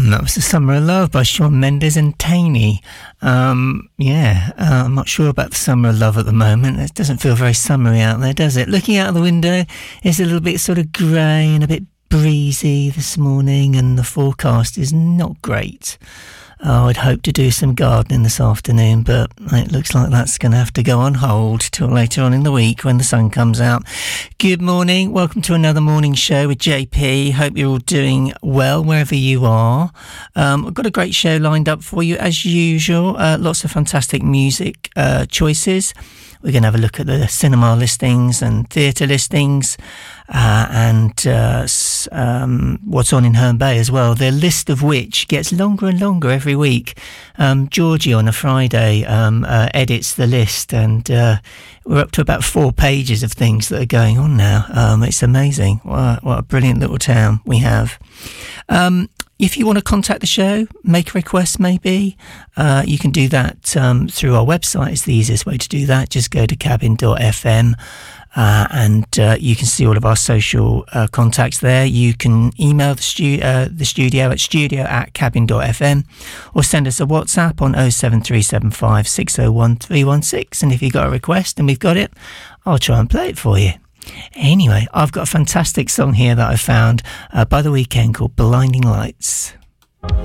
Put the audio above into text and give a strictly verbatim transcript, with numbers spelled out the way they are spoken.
That was The Summer of Love by Shawn Mendes and Taney. Um, yeah, uh, I'm not sure about the Summer of Love at the moment. It doesn't feel very summery out there, does it? Looking out of the window, it's a little bit sort of grey and a bit breezy this morning, and the forecast is not great. Oh, I'd hoped to do some gardening this afternoon, but it looks like that's going to have to go on hold till later on in the week when the sun comes out. Good morning. Welcome to another morning show with J P. Hope you're all doing well wherever you are. Um, I've got a great show lined up for you as usual. Uh, lots of fantastic music uh, choices. We're going to have a look at the cinema listings and theatre listings uh, and uh, um, what's on in Herne Bay as well. The list of which gets longer and longer every week. Um, Georgie on a Friday um, uh, edits the list, and uh, we're up to about four pages of things that are going on now. Um, it's amazing. What a, what a brilliant little town we have. Um, If you want to contact the show, make a request maybe, uh, you can do that um, through our website. It's the easiest way to do that. Just go to cabin dot f m uh, and uh, you can see all of our social uh, contacts there. You can email the, stu- uh, the studio at studio at cabin dot f m or send us a WhatsApp on oh seven three seven five six oh one three one six. And if you've got a request and we've got it, I'll try and play it for you. Anyway, I've got a fantastic song here that I found uh, by The Weeknd called Blinding Lights.